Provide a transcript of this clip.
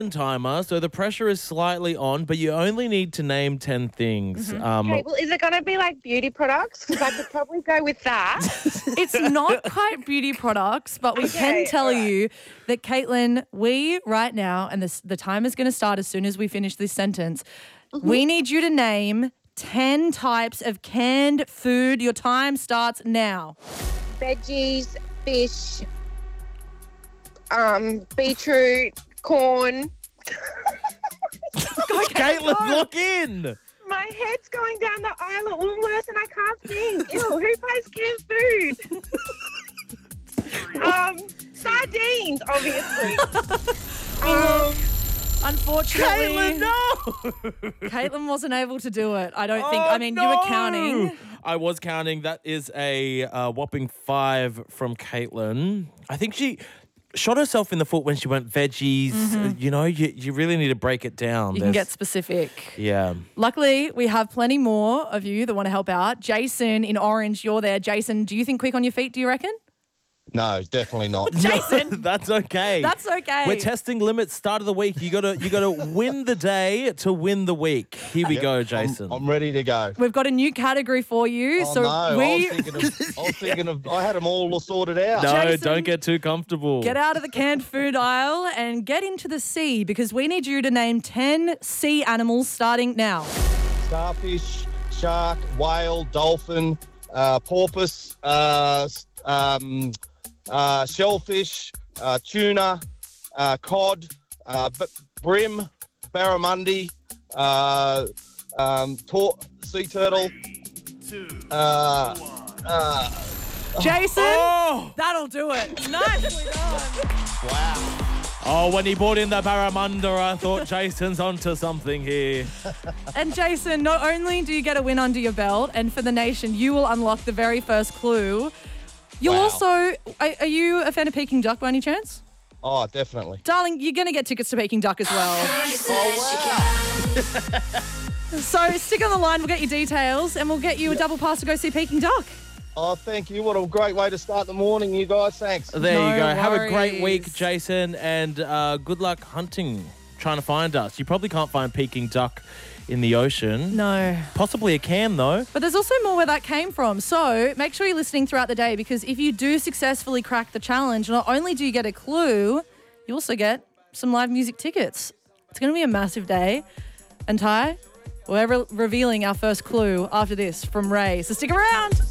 timer, so the pressure is slightly on, but you only need to name 10 things. Okay, well, is it going to be like beauty products? Because I could probably go with that. It's not quite beauty products, but we can tell you that, Caitlin, we right now, and the time is going to start as soon as we finish this sentence, we need you to name 10 types of canned food. Your time starts now. Veggies, fish, beetroot, corn. Caitlin, look in. My head's going down the aisle at Woolworths and I can't think. Ew, who buys canned food? Sardines, obviously. Unfortunately, Caitlin, no. Caitlin wasn't able to do it. I don't think. I mean, you were counting. I was counting. That is a whopping 5 from Caitlin. I think she shot herself in the foot when she went veggies. You know, you really need to break it down. You can get specific. Yeah. Luckily, we have plenty more of you that want to help out. Jason in orange, you're there. Jason, do you think quick on your feet, do you reckon? No, definitely not. Jason. That's okay. That's okay. We're testing limits. Start of the week. You gotta win the day to win the week. Here we go, Jason. I'm ready to go. We've got a new category for you. Oh, so no, I we was thinking of, I had them all sorted out. No, Jason, don't get too comfortable. get out of the canned food aisle and get into the sea because we need you to name 10 sea animals starting now. Starfish, shark, whale, dolphin, porpoise, shellfish, tuna, cod, brim, barramundi, sea turtle. Jason, that'll do it. Nicely done. Wow. Oh, when he brought in the barramundi, I thought Jason's onto something here. And Jason, not only do you get a win under your belt, and for the nation, you will unlock the very first clue. You'll also, are you a fan of Peking Duck by any chance? Oh, definitely. Darling, you're going to get tickets to Peking Duck as well. So stick on the line, we'll get your details, and we'll get you a double pass to go see Peking Duck. Oh, thank you. What a great way to start the morning, you guys. Thanks. There you go. No Have a great worries. week, Jason, and good luck hunting, trying to find us. You probably can't find Peking duck in the ocean. No. Possibly a can, though. But there's also more where that came from. So make sure you're listening throughout the day because if you do successfully crack the challenge, not only do you get a clue, you also get some live music tickets. It's going to be a massive day. And Ty, we're revealing our first clue after this from Ray. So stick around.